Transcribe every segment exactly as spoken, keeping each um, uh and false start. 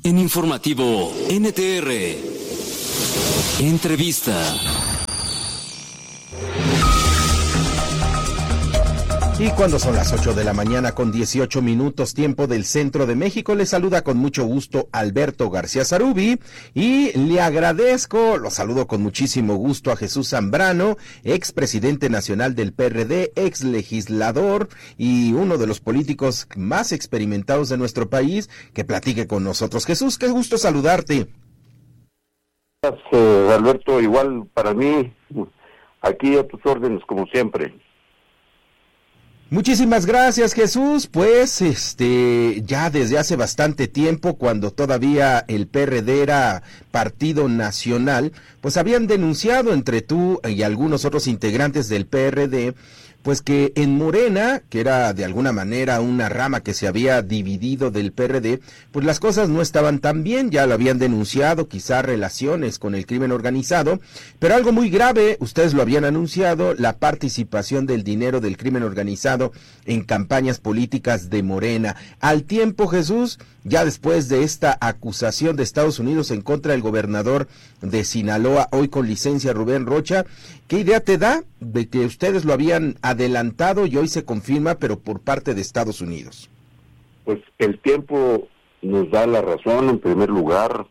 En Informativo N T R, entrevista. Y cuando son las ocho de la mañana con dieciocho minutos, tiempo del centro de México, le saluda con mucho gusto Alberto García Zarubi y le agradezco, lo saludo con muchísimo gusto a Jesús Zambrano, expresidente nacional del P R D, ex legislador y uno de los políticos más experimentados de nuestro país, que platique con nosotros. Jesús, qué gusto saludarte. Gracias, eh, Alberto, igual para mí, aquí a tus órdenes como siempre. Muchísimas gracias, Jesús. Pues este ya desde hace bastante tiempo, cuando todavía el P R D era partido nacional, pues habían denunciado entre tú y algunos otros integrantes del P R D, pues que en Morena, que era de alguna manera una rama que se había dividido del P R D, pues las cosas no estaban tan bien, ya lo habían denunciado, quizá relaciones con el crimen organizado, pero algo muy grave, ustedes lo habían anunciado, la participación del dinero del crimen organizado en campañas políticas de Morena. Al tiempo, Jesús, ya después de esta acusación de Estados Unidos en contra del gobernador de Sinaloa, hoy con licencia Rubén Rocha, ¿qué idea te da de que ustedes lo habían adelantado y hoy se confirma, pero por parte de Estados Unidos? Pues el tiempo nos da la razón, en primer lugar,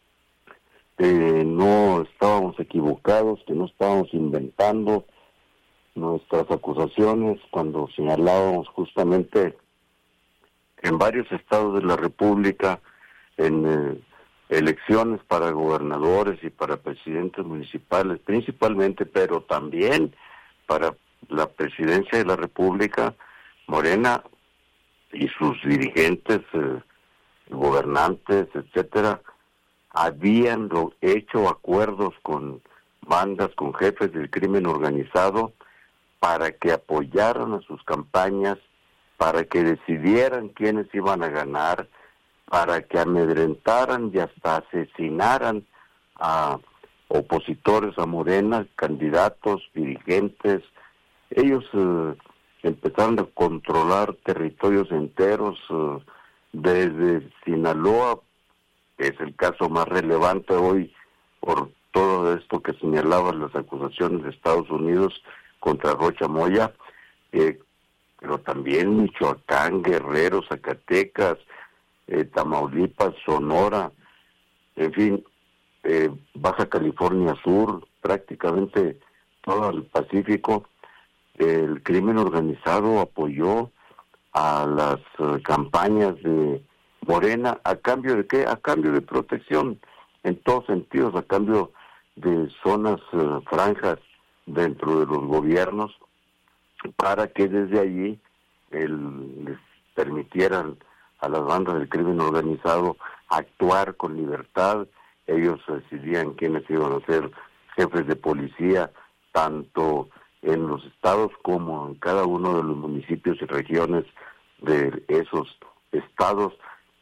eh, no estábamos equivocados, que no estábamos inventando nuestras acusaciones cuando señalábamos justamente en varios estados de la República, en eh, elecciones para gobernadores y para presidentes municipales principalmente, pero también para la presidencia de la República, Morena y sus dirigentes, eh, gobernantes, etcétera, habían hecho acuerdos con bandas, con jefes del crimen organizado para que apoyaran a sus campañas, para que decidieran quiénes iban a ganar, para que amedrentaran y hasta asesinaran a opositores a Morena, candidatos, dirigentes. Ellos eh, empezaron a controlar territorios enteros, eh, desde Sinaloa, que es el caso más relevante hoy por todo esto que señalaban las acusaciones de Estados Unidos contra Rocha Moya, eh, pero también Michoacán, Guerrero, Zacatecas, eh, Tamaulipas, Sonora, en fin, eh, Baja California Sur, prácticamente todo el Pacífico. El crimen organizado apoyó a las uh, campañas de Morena, ¿a cambio de qué? A cambio de protección, en todos sentidos, a cambio de zonas uh, franjas dentro de los gobiernos, para que desde allí el, les permitieran a las bandas del crimen organizado actuar con libertad. Ellos decidían quiénes iban a ser jefes de policía, tanto en los estados como en cada uno de los municipios y regiones de esos estados,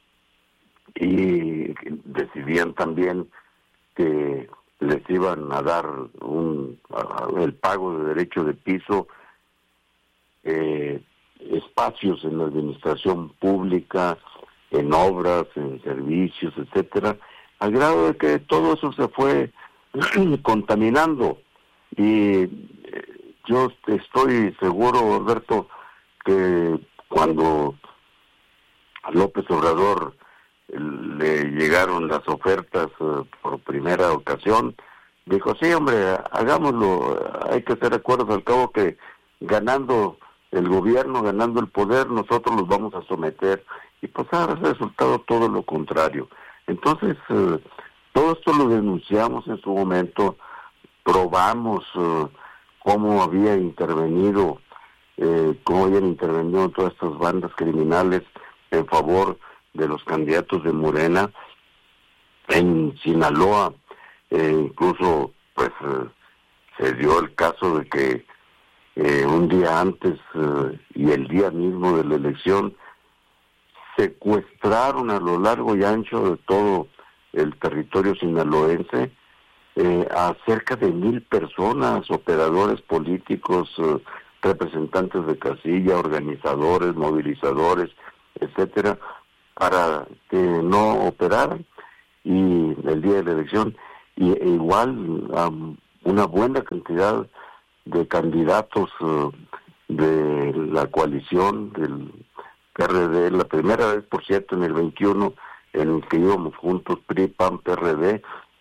y decidían también que les iban a dar un a, el pago de derecho de piso, eh, espacios en la administración pública, en obras, en servicios, etcétera, al grado de que todo eso se fue contaminando. Y eh, yo estoy seguro, Alberto, que cuando a López Obrador le llegaron las ofertas uh, por primera ocasión, dijo, sí, hombre, hagámoslo, hay que hacer acuerdos, al cabo que ganando el gobierno, ganando el poder, nosotros los vamos a someter, y pues ha resultado todo lo contrario. Entonces, uh, todo esto lo denunciamos en su momento, probamos uh, cómo había intervenido, eh, cómo habían intervenido todas estas bandas criminales en favor de los candidatos de Morena. En Sinaloa, eh, incluso pues eh, se dio el caso de que eh, un día antes eh, y el día mismo de la elección secuestraron a lo largo y ancho de todo el territorio sinaloense eh, a cerca de mil personas, operadores políticos, eh, representantes de casilla, organizadores, movilizadores, etcétera, para que no operaran, y el día de la elección, y e igual um, una buena cantidad de candidatos uh, de la coalición del P R D, la primera vez, por cierto, en el veintiuno, en el que íbamos juntos, P R I, P A N, P R D,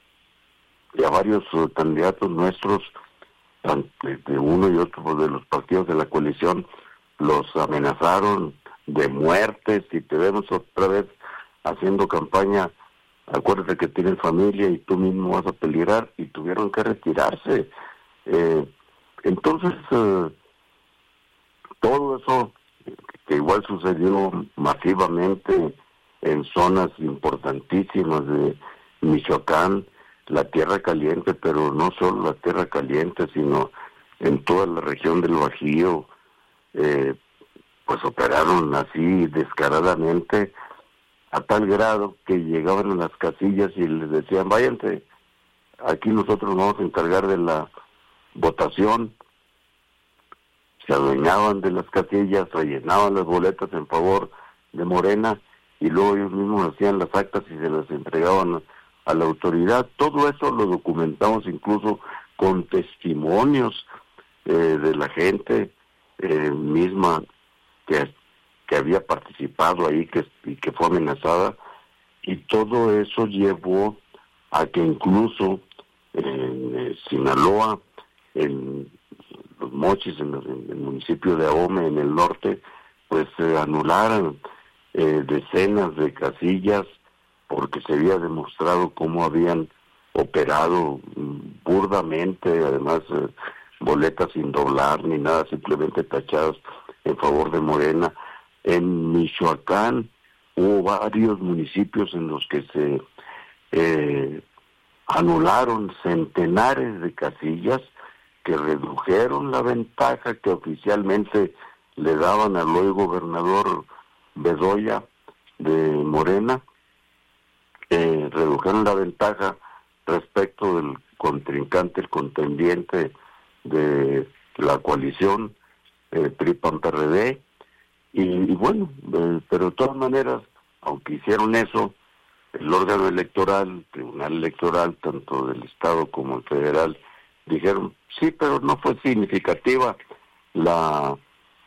y a varios uh, candidatos nuestros, de uno y otro de los partidos de la coalición, los amenazaron de muertes, y te vemos otra vez haciendo campaña, acuérdate que tienes familia y tú mismo vas a peligrar, y tuvieron que retirarse. Eh, entonces, eh, todo eso, que igual sucedió masivamente en zonas importantísimas de Michoacán, la Tierra Caliente, pero no solo la Tierra Caliente, sino en toda la región del Bajío, eh, pues operaron así descaradamente, a tal grado que llegaban a las casillas y les decían, váyanse, aquí nosotros nos vamos a encargar de la votación. Se adueñaban de las casillas, rellenaban las boletas en favor de Morena, y luego ellos mismos hacían las actas y se las entregaban a la autoridad. Todo eso lo documentamos incluso con testimonios eh, de la gente eh, misma que, que había participado ahí, que, y que fue amenazada, y todo eso llevó a que incluso en eh, Sinaloa, en Los Mochis, en, en el municipio de Ahome, en el norte, pues se anularan eh, decenas de casillas, porque se había demostrado cómo habían operado burdamente, además eh, boletas sin doblar ni nada, simplemente tachadas en favor de Morena. En Michoacán hubo varios municipios en los que se eh, anularon centenares de casillas, que redujeron la ventaja que oficialmente le daban al hoy gobernador Bedoya de Morena. Eh, redujeron la ventaja respecto del contrincante, el contendiente de la coalición, eh, P R I, P A N, P R D, y, y bueno, eh, pero de todas maneras, aunque hicieron eso, el órgano electoral, el tribunal electoral, tanto del estado como el federal, dijeron, sí, pero no fue significativa, la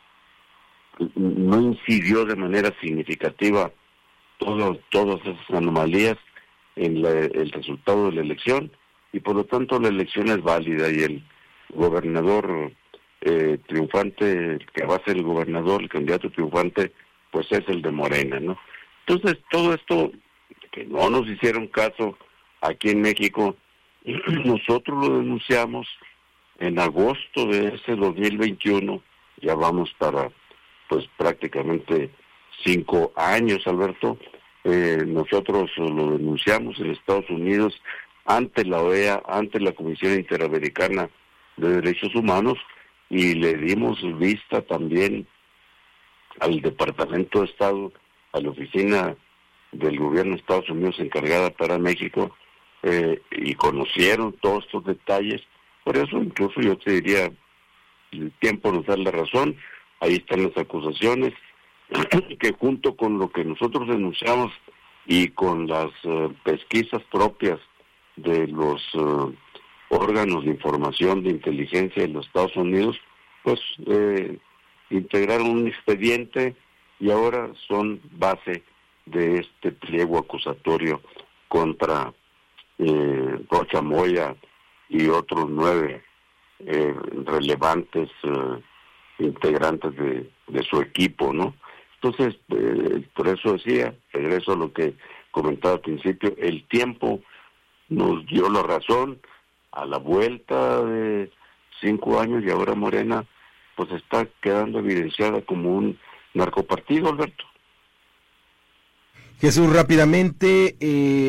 no incidió de manera significativa todo, todas esas anomalías en la, el resultado de la elección, y por lo tanto la elección es válida, y el gobernador eh, triunfante, el que va a ser el gobernador, el candidato triunfante, pues es el de Morena, ¿no? Entonces, todo esto, que no nos hicieron caso aquí en México, nosotros lo denunciamos en agosto de ese dos mil veintiuno, ya vamos para, pues prácticamente cinco años, Alberto. Eh, nosotros lo denunciamos en Estados Unidos ante la O E A, ante la Comisión Interamericana de Derechos Humanos, y le dimos vista también al Departamento de Estado, a la oficina del gobierno de Estados Unidos encargada para México, eh, y conocieron todos estos detalles. Por eso incluso yo te diría, el tiempo nos da la razón, ahí están las acusaciones, que junto con lo que nosotros denunciamos y con las uh, pesquisas propias de los uh, órganos de información de inteligencia de los Estados Unidos, pues eh, integraron un expediente y ahora son base de este pliego acusatorio contra eh, Rocha Moya y otros nueve eh, relevantes uh, integrantes de, de su equipo, ¿no? Entonces, eh, por eso decía, regreso a lo que comentaba al principio, el tiempo nos dio la razón a la vuelta de cinco años, y ahora Morena pues está quedando evidenciada como un narcopartido, Alberto. Jesús, rápidamente, eh,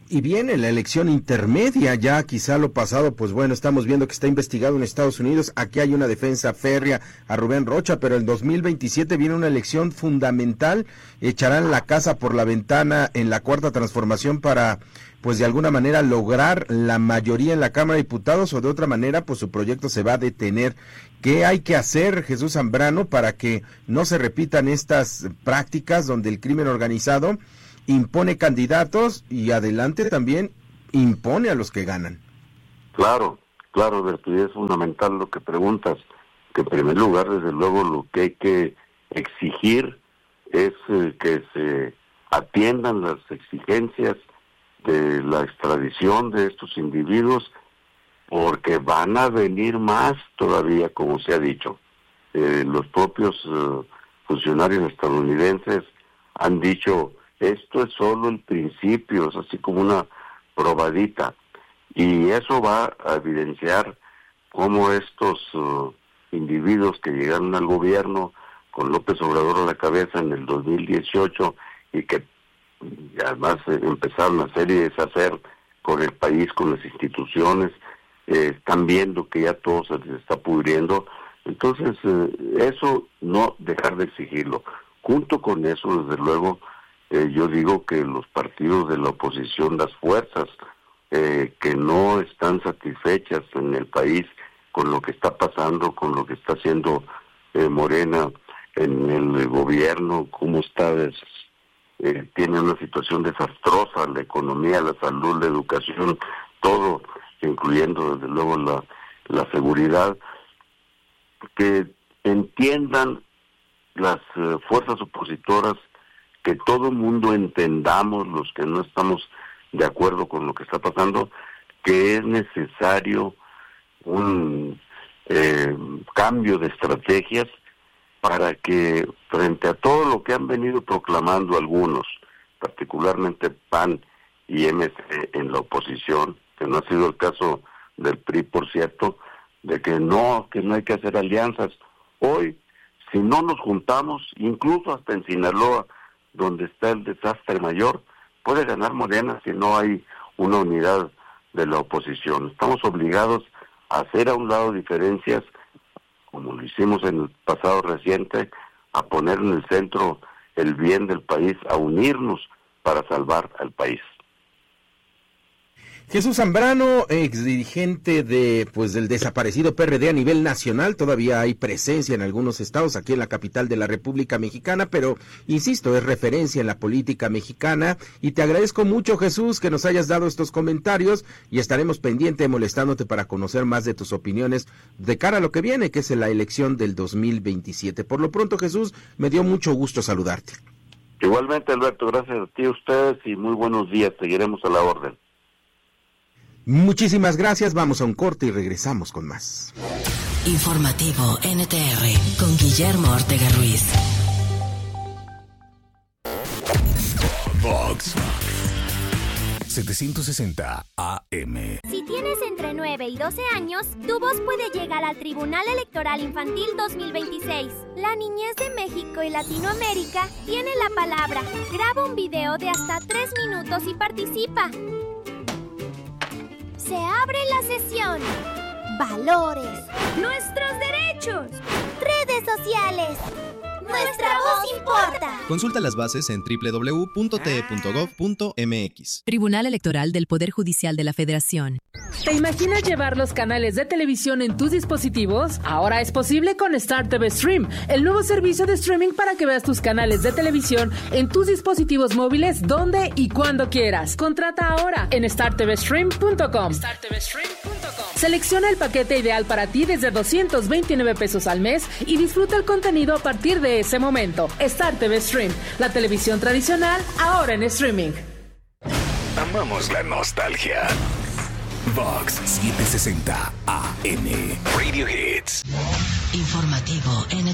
Y viene la elección intermedia, ya quizá lo pasado, pues bueno, estamos viendo que está investigado en Estados Unidos, aquí hay una defensa férrea a Rubén Rocha, pero en dos mil veintisiete viene una elección fundamental, echarán la casa por la ventana en la Cuarta Transformación para, pues de alguna manera lograr la mayoría en la Cámara de Diputados, o de otra manera, pues su proyecto se va a detener. ¿Qué hay que hacer, Jesús Zambrano, para que no se repitan estas prácticas donde el crimen organizado impone candidatos y adelante también impone a los que ganan? Claro, claro, Berto, y es fundamental lo que preguntas, que en primer lugar, desde luego, lo que hay que exigir es eh, que se atiendan las exigencias de la extradición de estos individuos, porque van a venir más todavía, como se ha dicho. Eh, los propios eh, funcionarios estadounidenses han dicho, esto es solo el principio, es así como una probadita, y eso va a evidenciar cómo estos uh, individuos que llegaron al gobierno con López Obrador a la cabeza en el dos mil dieciocho y que y además eh, empezaron a hacer y deshacer con el país, con las instituciones, eh, están viendo que ya todo se les está pudriendo. Entonces, eh, eso no dejar de exigirlo. Junto con eso, desde luego, Eh, yo digo que los partidos de la oposición, las fuerzas eh, que no están satisfechas en el país con lo que está pasando, con lo que está haciendo eh, Morena en el gobierno, cómo está, des, eh, tiene una situación desastrosa, la economía, la salud, la educación, todo, incluyendo desde luego la, la seguridad, que entiendan las eh, fuerzas opositoras, que todo el mundo entendamos, los que no estamos de acuerdo con lo que está pasando, que es necesario un eh, cambio de estrategias para que frente a todo lo que han venido proclamando algunos, particularmente P A N y M C en la oposición, que no ha sido el caso del P R I, por cierto, de que no, que no hay que hacer alianzas. Hoy, si no nos juntamos, incluso hasta en Sinaloa, donde está el desastre mayor, puede ganar Morena si no hay una unidad de la oposición. Estamos obligados a hacer a un lado diferencias, como lo hicimos en el pasado reciente, a poner en el centro el bien del país, a unirnos para salvar al país. Jesús Zambrano, ex dirigente de, pues, del desaparecido P R D a nivel nacional, todavía hay presencia en algunos estados, aquí en la capital de la República Mexicana, pero, insisto, es referencia en la política mexicana, y te agradezco mucho, Jesús, que nos hayas dado estos comentarios, y estaremos pendientes molestándote para conocer más de tus opiniones de cara a lo que viene, que es la elección del dos mil veintisiete. Por lo pronto, Jesús, me dio mucho gusto saludarte. Igualmente, Alberto, gracias a ti, a ustedes, y muy buenos días, seguiremos a la orden. Muchísimas gracias, vamos a un corte y regresamos con más. Informativo N T R con Guillermo Ortega Ruiz. Vox setecientos sesenta A M. Si tienes entre nueve y doce años, tu voz puede llegar al Tribunal Electoral Infantil dos mil veintiséis. La niñez de México y Latinoamérica tiene la palabra. Graba un video de hasta tres minutos y participa. Se abre la sesión. Valores. Nuestros derechos. Redes sociales. Nuestra voz importa. Consulta las bases en doble u doble u doble u punto t e punto gov punto m x. Tribunal Electoral del Poder Judicial de la Federación. ¿Te imaginas llevar los canales de televisión en tus dispositivos? Ahora es posible con Star T V Stream, el nuevo servicio de streaming para que veas tus canales de televisión en tus dispositivos móviles donde y cuando quieras. Contrata ahora en star t v stream punto com. star t v stream punto com. Selecciona el paquete ideal para ti desde doscientos veintinueve pesos al mes y disfruta el contenido a partir de ese momento. Star T V Stream, la televisión tradicional ahora en streaming. Amamos la nostalgia. Vox setecientos sesenta A M. Radio Hits. Informativo N T R.